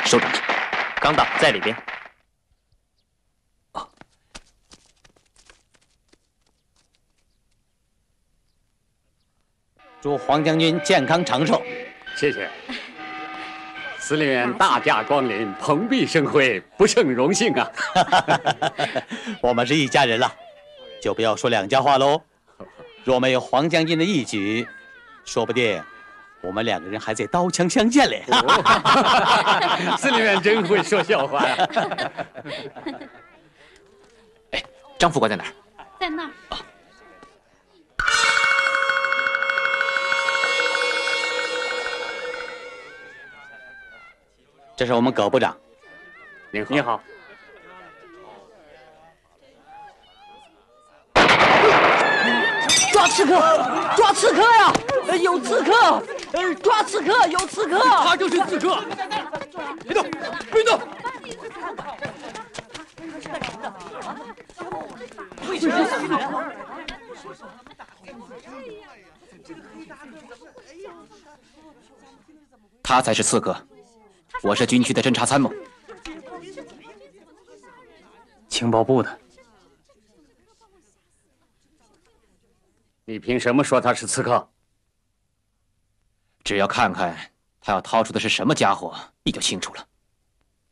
首长，刚到，在里边。 哦， 祝黄将军健康长寿。 谢谢。司令员大驾光临，蓬荜生辉，不胜荣幸啊！ 我们是一家人了，就不要说两家话喽。若没有黄将军的义举，说不定我们两个人还在刀枪相见嘞。 司令员真会说笑话呀！ 哎，张副官在哪儿？ 在那儿。 这是我们葛部长。 您好。你好。 抓刺客！抓刺客呀！有刺客！抓刺客！有刺客！ 他就是刺客！别动！别动！ 他才是刺客，我是军区的侦察参谋， 情报部的。 你凭什么说他是刺客？ 只要看看他要掏出的是什么家伙，你就清楚了。